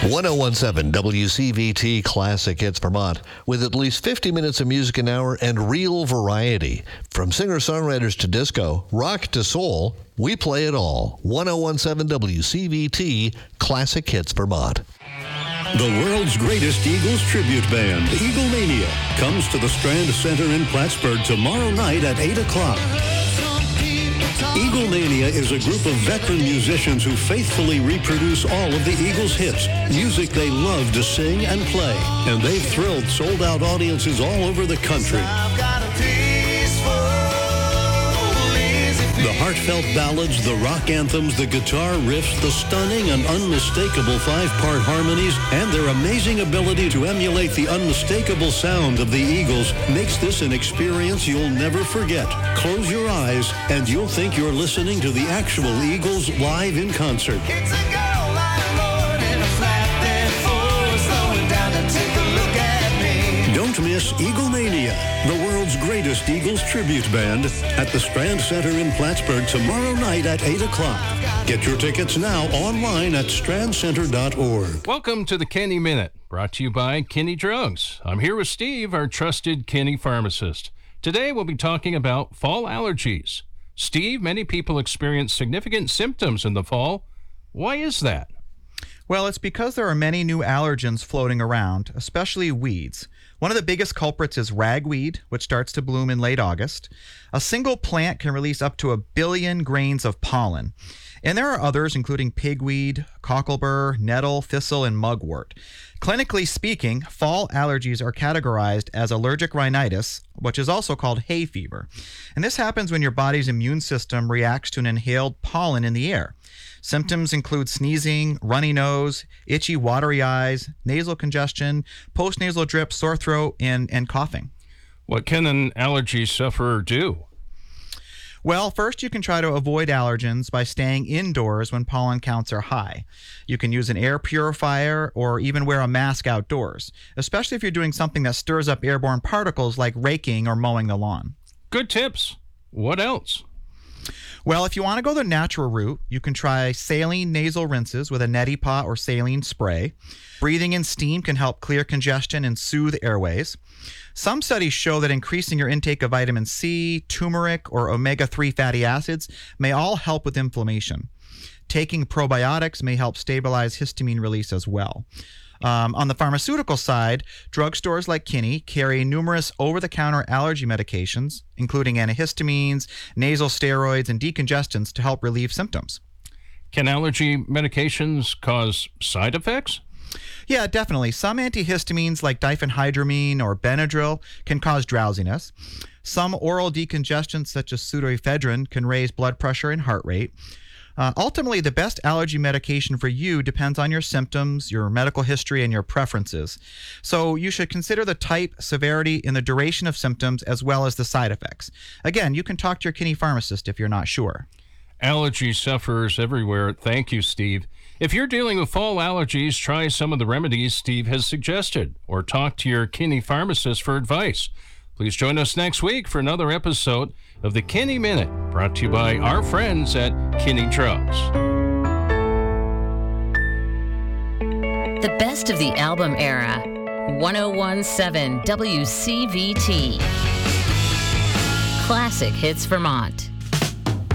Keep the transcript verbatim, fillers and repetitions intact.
ten seventeen W C V T Classic Hits Vermont, with at least fifty minutes of music an hour and real variety. From singer-songwriters to disco, rock to soul, we play it all. ten seventeen W C V T Classic Hits Vermont. The world's greatest Eagles tribute band, Eaglemania, comes to the Strand Center in Plattsburgh tomorrow night at eight o'clock. Eaglemania is a group of veteran musicians who faithfully reproduce all of the Eagles' hits, music they love to sing and play. And they've thrilled sold-out audiences all over the country. The heartfelt ballads, the rock anthems, the guitar riffs, the stunning and unmistakable five-part harmonies, and their amazing ability to emulate the unmistakable sound of the Eagles makes this an experience you'll never forget. Close your eyes, and you'll think you're listening to the actual Eagles live in concert. It's a girl like Lord in a flat four, slowing down to take a look at me. Don't miss Eaglemania, the world's greatest Eagles tribute band, at the Strand Center in Plattsburgh tomorrow night at eight o'clock. Get your tickets now online at strand center dot org. Welcome to the Kenny Minute, brought to you by Kenny Drugs. I'm here with Steve, our trusted Kenny pharmacist. Today we'll be talking about fall allergies. Steve, many people experience significant symptoms in the fall. Why is that? Well, it's because there are many new allergens floating around, especially weeds. One of the biggest culprits is ragweed, which starts to bloom in late August. A single plant can release up to a billion grains of pollen. And there are others, including pigweed, cocklebur, nettle, thistle, and mugwort. Clinically speaking, fall allergies are categorized as allergic rhinitis, which is also called hay fever. And this happens when your body's immune system reacts to an inhaled pollen in the air. Symptoms include sneezing, runny nose, itchy, watery eyes, nasal congestion, postnasal drip, sore throat, and, and coughing. What can an allergy sufferer do? Well, first you can try to avoid allergens by staying indoors when pollen counts are high. You can use an air purifier or even wear a mask outdoors, especially if you're doing something that stirs up airborne particles like raking or mowing the lawn. Good tips. What else? Well, if you want to go the natural route, you can try saline nasal rinses with a neti pot or saline spray. Breathing in steam can help clear congestion and soothe airways. Some studies show that increasing your intake of vitamin C, turmeric, or omega three fatty acids may all help with inflammation. Taking probiotics may help stabilize histamine release as well. Um, on the pharmaceutical side, drugstores like Kinney carry numerous over-the-counter allergy medications, including antihistamines, nasal steroids, and decongestants to help relieve symptoms. Can allergy medications cause side effects? Yeah, definitely. Some antihistamines like diphenhydramine or Benadryl can cause drowsiness. Some oral decongestants such as pseudoephedrine can raise blood pressure and heart rate. Uh, ultimately, the best allergy medication for you depends on your symptoms, your medical history, and your preferences. So you should consider the type, severity, and the duration of symptoms as well as the side effects. Again, you can talk to your Kinney pharmacist if you're not sure. Allergy sufferers everywhere. Thank you, Steve. If you're dealing with fall allergies, try some of the remedies Steve has suggested, or talk to your Kinney pharmacist for advice. Please join us next week for another episode of the Kenny Minute, brought to you by our friends at Kenny Drugs. The best of the album era. ten seventeen W C V T. Classic Hits Vermont.